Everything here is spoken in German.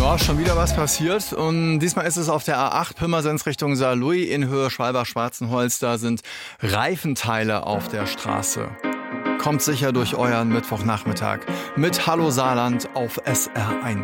Ja, schon wieder was passiert. Und diesmal ist es auf der A8 Pirmasens Richtung Saarlouis in Höhe Schwalbach-Schwarzenholz. Da sind Reifenteile auf der Straße. Kommt sicher durch euren Mittwochnachmittag mit Hallo Saarland auf SR1.